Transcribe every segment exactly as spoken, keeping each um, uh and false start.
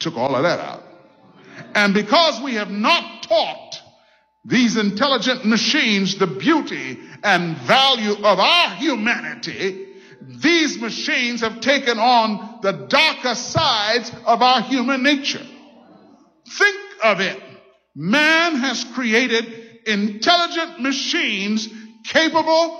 took all of that out. And because we have not taught these intelligent machines the beauty and value of our humanity, these machines have taken on the darker sides of our human nature. Think of it. Man has created intelligent machines capable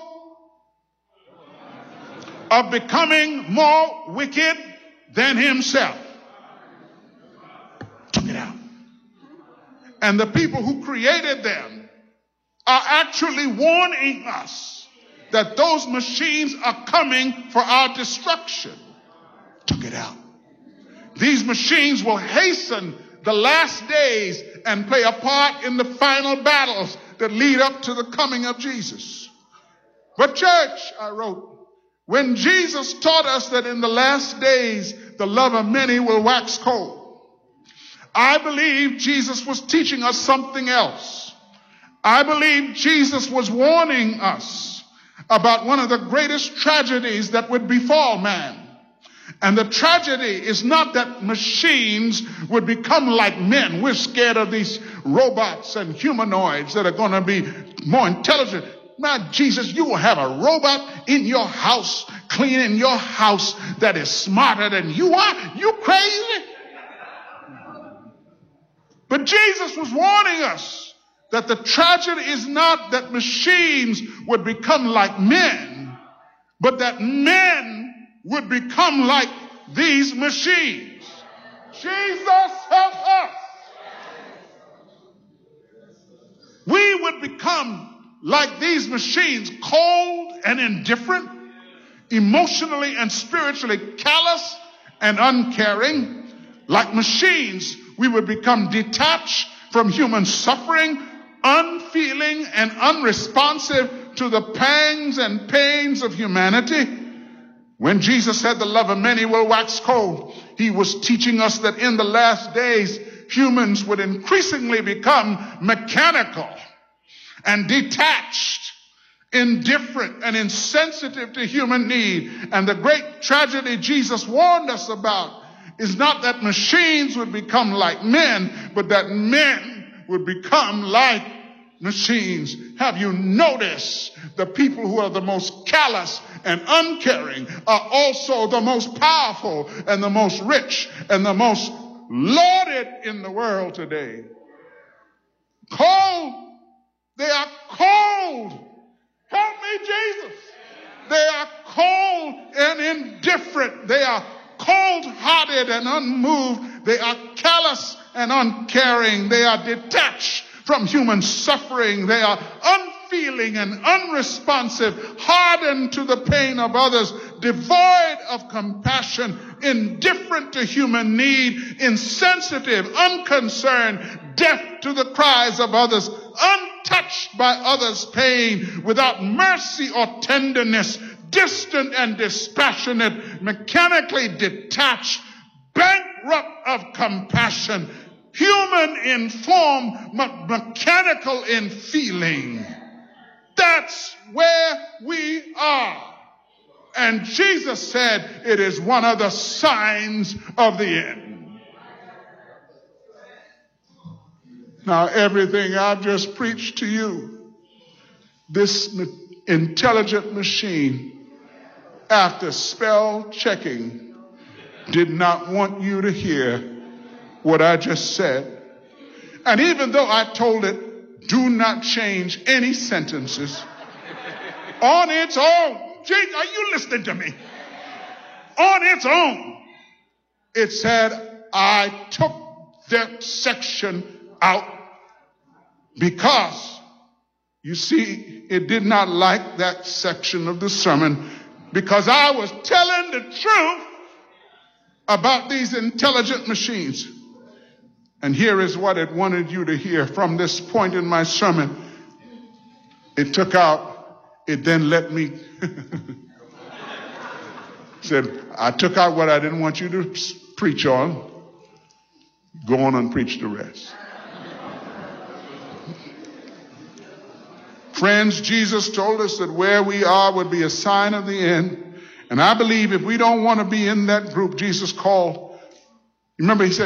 of becoming more wicked than himself. Check it out. And the people who created them are actually warning us that those machines are coming for our destruction. Check it out. These machines will hasten the last days and play a part in the final battles that lead up to the coming of Jesus. But church, I wrote, when Jesus taught us that in the last days the love of many will wax cold, I believe Jesus was teaching us something else. I believe Jesus was warning us about one of the greatest tragedies that would befall man. And the tragedy is not that machines would become like men. We're scared of these robots and humanoids that are going to be more intelligent. Now, Jesus, you will have a robot in your house, cleaning your house, that is smarter than you are. You crazy? But Jesus was warning us that the tragedy is not that machines would become like men, but that men would become like these machines. Jesus, help us. We would become like these machines, cold and indifferent, emotionally and spiritually callous and uncaring. Like machines, we would become detached from human suffering, unfeeling and unresponsive to the pangs and pains of humanity. When Jesus said the love of many will wax cold, he was teaching us that in the last days, humans would increasingly become mechanical and detached, indifferent and insensitive to human need. And the great tragedy Jesus warned us about is not that machines would become like men, but that men would become like machines. Have you noticed the people who are the most callous and uncaring are also the most powerful and the most rich and the most lauded in the world today? Cold. They are cold. Help me, Jesus. They are cold and indifferent. They are cold-hearted and unmoved. They are callous and uncaring. They are detached from human suffering. They are unfeeling and unresponsive, hardened to the pain of others, devoid of compassion, indifferent to human need, insensitive, unconcerned, deaf to the cries of others, untouched by others' pain, without mercy or tenderness, distant and dispassionate, mechanically detached, bankrupt of compassion, human in form, but mechanical in feeling. That's where we are. And Jesus said it is one of the signs of the end. Now, everything I've just preached to you, this intelligent machine, after spell checking, did not want you to hear what I just said. And even though I told it, do not change any sentences, on its own, Jake, are you listening to me? On its own, it said, I took that section out because, you see, it did not like that section of the sermon because I was telling the truth about these intelligent machines. And here is what it wanted you to hear from this point in my sermon. It took out, it then let me, said, I took out what I didn't want you to preach on. Go on and preach the rest. Friends, Jesus told us that where we are would be a sign of the end. And I believe if we don't want to be in that group Jesus called, remember he said,